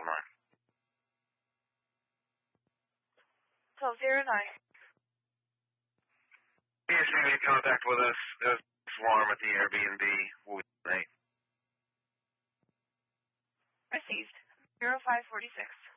1209. Please make contact with us. There's alarm at the Airbnb. We'll be late. Received. 0546.